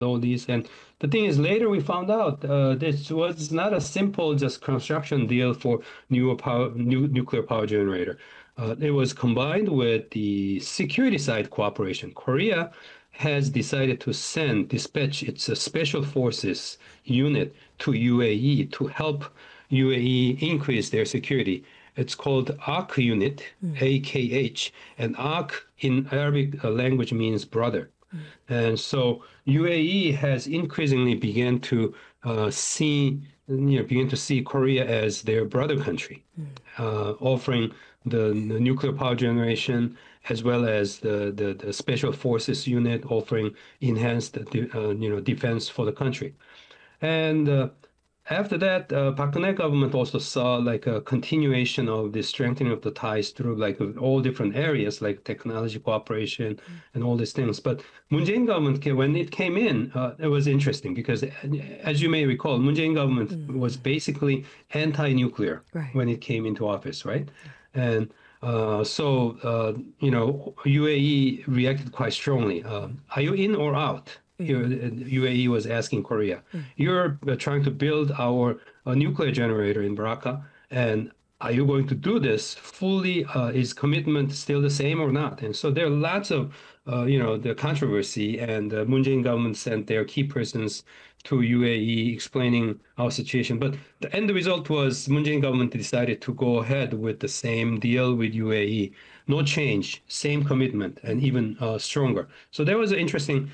all these. And the thing is, later we found out this was not a simple just construction deal for nuclear power generator. It was combined with the security side cooperation. Korea has decided to dispatch its special forces unit to UAE to help UAE increase their security. It's called AKH unit, AKH, and AKH in Arabic language means brother. And so UAE has increasingly begin to see Korea as their brother country, offering the nuclear power generation as well as the special forces unit, offering enhanced defense for the country. And after that, Park Geun-hye government also saw like a continuation of the strengthening of the ties through like all different areas like technology cooperation and all these things. But Moon Jae-in government, when it came in, it was interesting because, as you may recall, Moon Jae-in government was basically anti-nuclear when it came into office, right? And UAE reacted quite strongly. Are you in or out? UAE was asking Korea, you're trying to build our nuclear generator in Baraka, and are you going to do this fully? Is commitment still the same or not? And so there are lots of, the controversy, and the Moon Jae-in government sent their key persons to UAE explaining our situation. But the end result was Moon Jae-in government decided to go ahead with the same deal with UAE. No change, same commitment, and even stronger. So there was an interesting,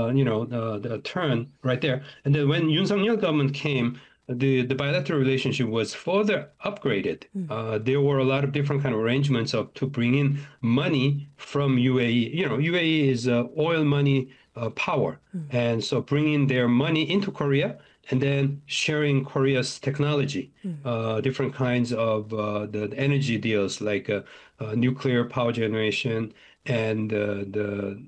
the turn right there. And then when Yoon Suk-yeol government came, the bilateral relationship was further upgraded. There were a lot of different kind of arrangements to bring in money from UAE. UAE is oil money power, and so bringing their money into Korea and then sharing Korea's technology, different kinds of the energy deals like nuclear power generation and the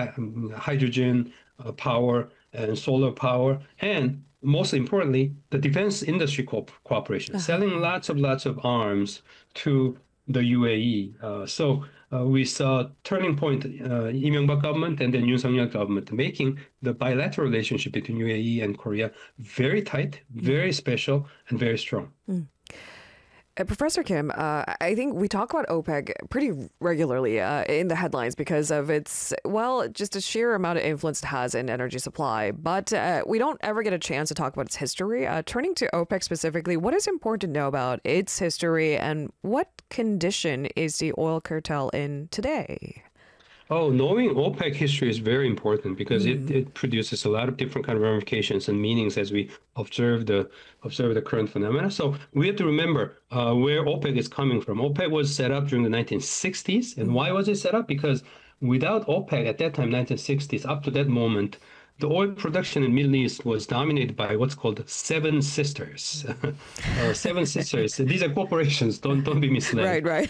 hydrogen power and solar power, and most importantly, the defense industry cooperation, selling lots of arms to the UAE. So we saw turning point, Lee Myung-bak government and then Yoon Suk-yeol government making the bilateral relationship between UAE and Korea very tight, very special, and very strong. Professor Kim, I think we talk about OPEC pretty regularly in the headlines because of its, just a sheer amount of influence it has in energy supply. But we don't ever get a chance to talk about its history. Turning to OPEC specifically, what is important to know about its history and what condition is the oil cartel in today? Oh, knowing OPEC history is very important because it produces a lot of different kind of ramifications and meanings as we observe the current phenomena. So we have to remember where OPEC is coming from. OPEC was set up during the 1960s. And why was it set up? Because without OPEC at that time, 1960s, up to that moment, the oil production in Middle East was dominated by what's called Seven Sisters. Seven Sisters. These are corporations. Don't be misled. Right.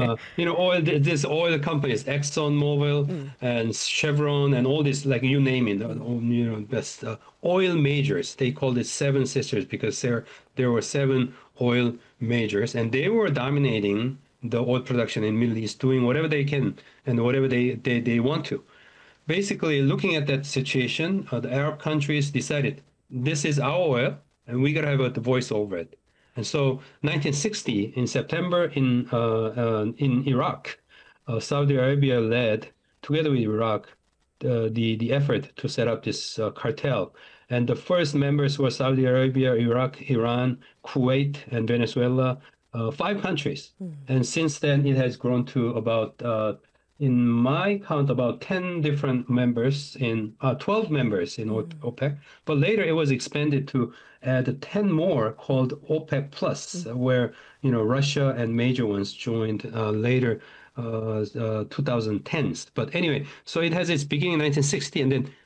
These oil companies, ExxonMobil and Chevron and all this, like you name it. Oil majors. They called it Seven Sisters because there were seven oil majors, and they were dominating the oil production in Middle East, doing whatever they can and whatever they want to. Basically, looking at that situation, the Arab countries decided this is our oil, and we got to have a voice over it. And so, 1960 in September in Iraq, Saudi Arabia led, together with Iraq, the effort to set up this cartel. And the first members were Saudi Arabia, Iraq, Iran, Kuwait, and Venezuela, 5 countries. And since then, it has grown to about in my count, about 10 different members 12 members in OPEC. But later it was expanded to add 10 more called OPEC Plus, where, Russia and major ones joined later, 2010s. But anyway, so it has its beginning in 1960. And then,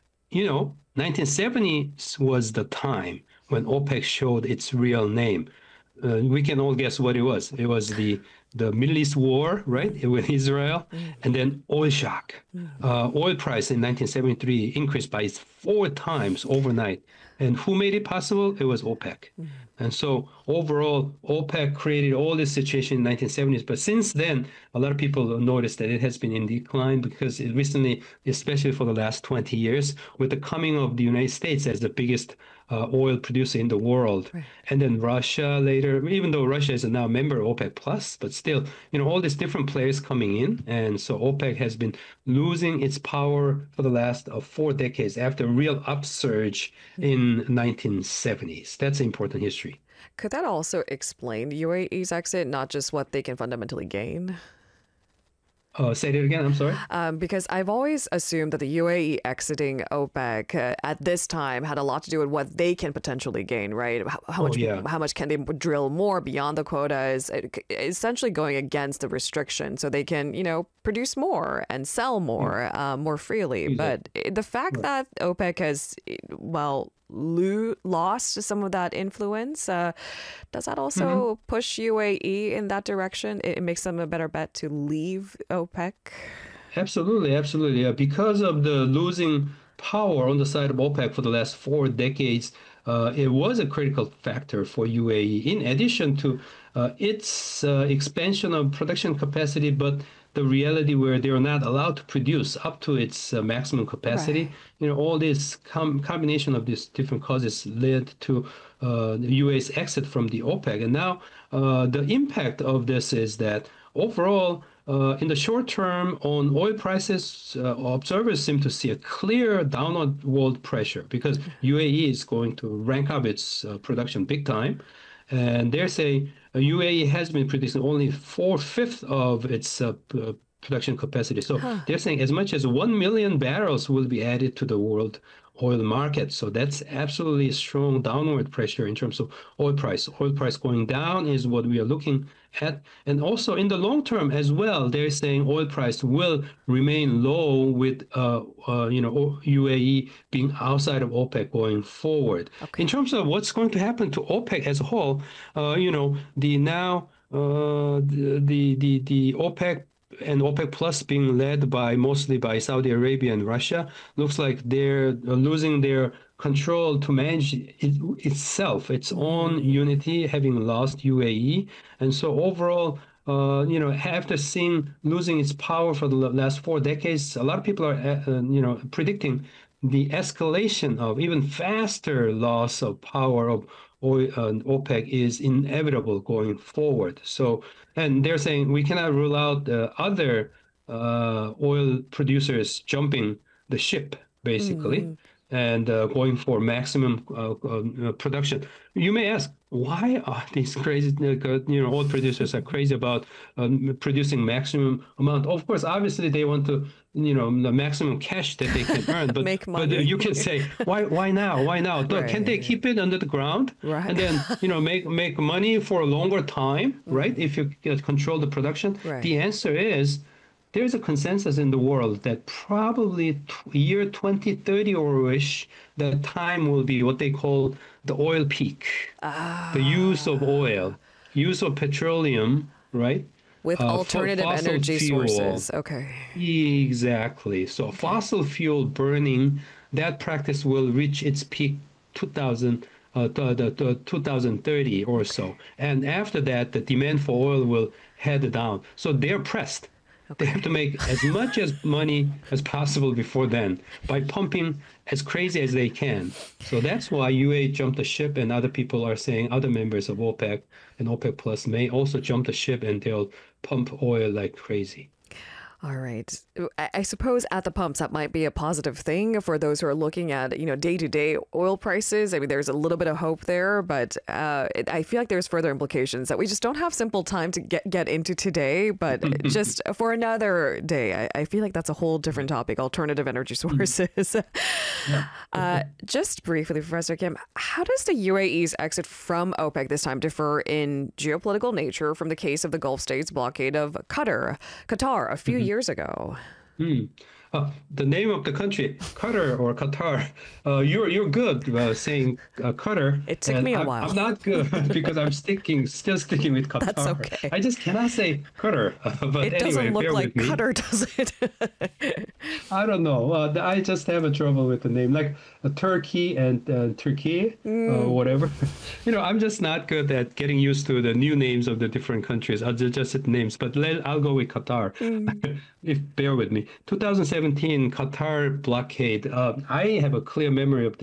1970 was the time when OPEC showed its real name. We can all guess what it was. It was the Middle East war, right, with Israel, and then oil shock. Oil price in 1973 increased by 4 times overnight. And who made it possible? It was OPEC. And so overall, OPEC created all this situation in the 1970s. But since then, a lot of people noticed that it has been in decline because it recently, especially for the last 20 years, with the coming of the United States as the biggest oil producer in the world, and then Russia later, even though Russia is now a member of OPEC Plus, but still, all these different players coming in. And so OPEC has been losing its power for the last 4 decades after a real upsurge in 1970s. That's important history. Could that also explain the UAE's exit, not just what they can fundamentally gain? Say that again. I'm sorry. Because I've always assumed that the UAE exiting OPEC at this time had a lot to do with what they can potentially gain, right? How much can they drill more beyond the quotas? Essentially going against the restriction, so they can, produce more and sell more, more freely. Exactly. But the fact that OPEC has, lost some of that influence, does that also push UAE in that direction? It makes them a better bet to leave OPEC? Absolutely. Because of the losing power on the side of OPEC for the last 4 decades, it was a critical factor for UAE, in addition to its expansion of production capacity, but the reality where they are not allowed to produce up to its maximum capacity. Right. All this combination of these different causes led to the UAE's exit from the OPEC. And now the impact of this is that overall, in the short term on oil prices, observers seem to see a clear downward pressure because UAE is going to rank up its production big time. And they're saying UAE has been producing only 4/5 of its production capacity. So they're saying as much as 1 million barrels will be added to the world oil market. So that's absolutely strong downward pressure in terms of oil price. Oil price going down is what we are looking at. And also in the long term as well, they're saying oil price will remain low with UAE being outside of OPEC going forward. Okay. In terms of what's going to happen to OPEC as a whole, the OPEC and OPEC Plus being led mostly by Saudi Arabia and Russia, looks like they're losing their control to manage its own unity, having lost UAE. And so overall, after losing its power for the last 4 decades, a lot of people are, predicting the escalation of even faster loss of power of OPEC is inevitable going forward. So, and they're saying we cannot rule out other oil producers jumping the ship, basically, and going for maximum production. You may ask, why are these crazy, oil producers are crazy about producing maximum amount? Of course, obviously they want to, the maximum cash that they can earn. But, make money. But you can say, why now? Why now? Right. Can't they keep it under the ground? Right. And then, make money for a longer time, right? If you control the production. Right. The answer is, there's a consensus in the world that probably year 2030 or-ish, that time will be what they call the oil peak. The use of oil, use of petroleum, right? With alternative energy sources. Okay. Exactly. So fossil fuel burning, that practice will reach its peak 2030 or so. And after that, the demand for oil will head down. So they're pressed. They have to make as much money as possible before then by pumping as crazy as they can. So that's why UAE jumped the ship, and other people are saying other members of OPEC and OPEC Plus may also jump the ship and they'll pump oil like crazy. All right. I suppose at the pumps, that might be a positive thing for those who are looking at, day-to-day oil prices. I mean, there's a little bit of hope there, but I feel like there's further implications that we just don't have simple time to get into today, but just for another day. I feel like that's a whole different topic, alternative energy sources. Just briefly, Professor Kim, how does the UAE's exit from OPEC this time differ in geopolitical nature from the case of the Gulf states' blockade of Qatar a few years ago? The name of the country, Qatar or Qatar. You're good saying Qatar, It took and me a I'm while. not good because I'm still sticking with Qatar. That's okay. I just cannot say Qatar. But It anyway, doesn't look bear like with me. Qatar, does it? I don't know. I just have a trouble with the name, like Turkey and Turkey, whatever. I'm just not good at getting used to the new names of the different countries. I'll just say names, but I'll go with Qatar. If bear with me. 2017 Qatar blockade. I have a clear memory of